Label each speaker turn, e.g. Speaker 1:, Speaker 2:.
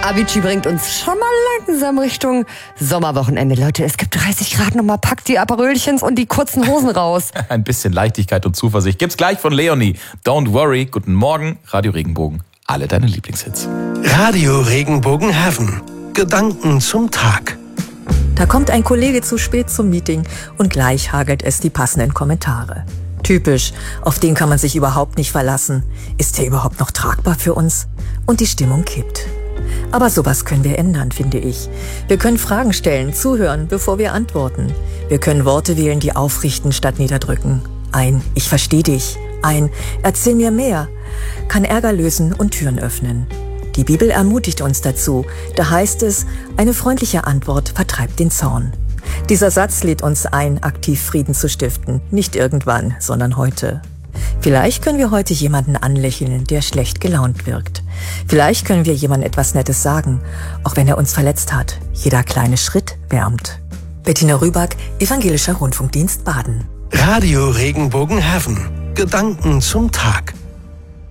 Speaker 1: Avicii bringt uns schon mal langsam Richtung Sommerwochenende. Leute, es gibt 30 Grad, nochmal packt die Aperölchens und die kurzen Hosen raus.
Speaker 2: Ein bisschen Leichtigkeit und Zuversicht gibt's gleich von Leonie. Don't worry, guten Morgen, Radio Regenbogen. Alle deine Lieblingshits.
Speaker 3: Radio Regenbogen Heaven. Gedanken zum Tag.
Speaker 4: Da kommt ein Kollege zu spät zum Meeting und gleich hagelt es die passenden Kommentare. Typisch, auf den kann man sich überhaupt nicht verlassen. Ist der überhaupt noch tragbar für uns? Und die Stimmung kippt. Aber sowas können wir ändern, finde ich. Wir können Fragen stellen, zuhören, bevor wir antworten. Wir können Worte wählen, die aufrichten statt niederdrücken. Ein Ich verstehe dich. Ein Erzähl mir mehr. Kann Ärger lösen und Türen öffnen. Die Bibel ermutigt uns dazu. Da heißt es, eine freundliche Antwort vertreibt den Zorn. Dieser Satz lädt uns ein, aktiv Frieden zu stiften. Nicht irgendwann, sondern heute. Vielleicht können wir heute jemanden anlächeln, der schlecht gelaunt wirkt. Vielleicht können wir jemandem etwas Nettes sagen, auch wenn er uns verletzt hat. Jeder kleine Schritt wärmt. Bettina Rüback, Evangelischer Rundfunkdienst Baden.
Speaker 3: Radio Regenbogen Heaven. Gedanken zum Tag.